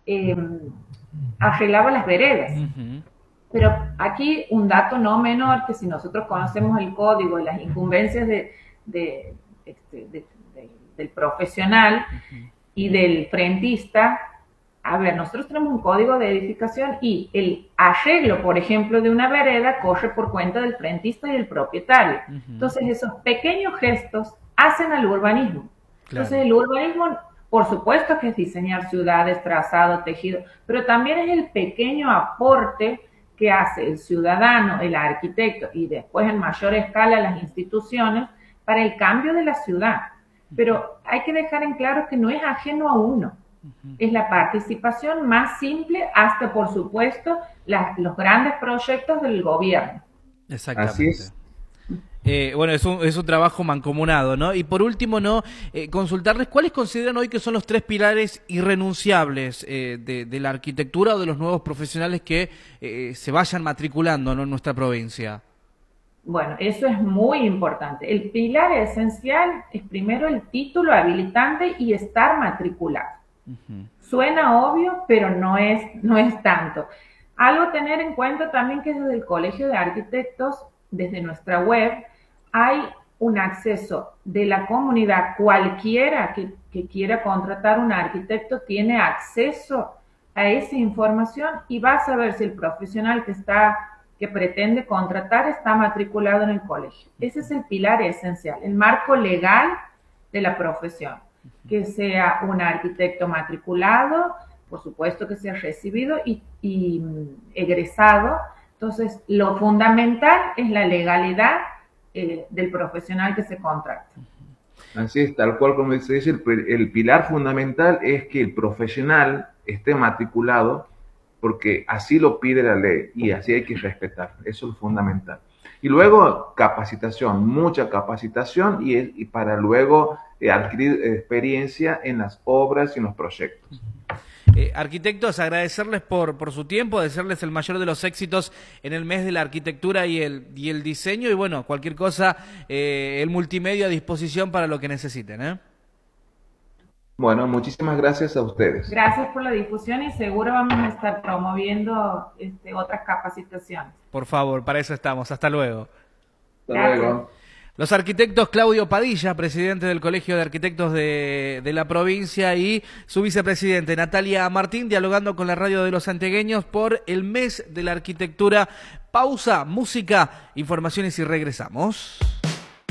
eh, arreglaba las veredas. Pero aquí un dato no menor, que si nosotros conocemos el código y las incumbencias de, del profesional y del frentista, a ver, nosotros tenemos un código de edificación y el arreglo, por ejemplo, de una vereda corre por cuenta del frentista y del propietario. Entonces, esos pequeños gestos hacen al urbanismo. Claro. Entonces, el urbanismo, por supuesto que es diseñar ciudades, trazado, tejido, pero también es el pequeño aporte que hace el ciudadano, el arquitecto y después en mayor escala las instituciones para el cambio de la ciudad. Pero hay que dejar en claro que no es ajeno a uno. Es la participación más simple hasta, por supuesto, los grandes proyectos del gobierno. Así Exactamente. es. Bueno, es un trabajo mancomunado, ¿no? Y por último, ¿no? Consultarles cuáles consideran hoy que son los tres pilares irrenunciables de la arquitectura o de los nuevos profesionales que se vayan matriculando, ¿no? En nuestra provincia. Bueno, eso es muy importante. El pilar esencial es primero el título habilitante y estar matriculado. Suena obvio, pero no es tanto. Algo a tener en cuenta también que desde el Colegio de Arquitectos, desde nuestra web, hay un acceso de la comunidad. Cualquiera que quiera contratar un arquitecto tiene acceso a esa información y va a saber si el profesional que pretende contratar está matriculado en el colegio. Ese es el pilar esencial, el marco legal de la profesión. Que sea un arquitecto matriculado, por supuesto que sea recibido y egresado. Entonces, lo fundamental es la legalidad del profesional que se contrata. Así es, tal cual como se dice, el pilar fundamental es que el profesional esté matriculado porque así lo pide la ley y así hay que respetar. Eso es lo fundamental. Y luego capacitación, mucha capacitación y para luego adquirir experiencia en las obras y en los proyectos. Arquitectos, agradecerles por su tiempo, desearles el mayor de los éxitos en el mes de la arquitectura y el diseño y bueno, cualquier cosa, el multimedia a disposición para lo que necesiten, ¿eh? Bueno, muchísimas gracias a ustedes. Gracias por la difusión y seguro vamos a estar promoviendo otras capacitaciones. Por favor, para eso estamos. Hasta luego. Hasta Gracias. luego. Los arquitectos Claudio Padilla, presidente del Colegio de Arquitectos de la provincia, y su vicepresidente Natalia Martín, dialogando con la radio de los santiagueños por el mes de la arquitectura. Pausa, música, informaciones y regresamos.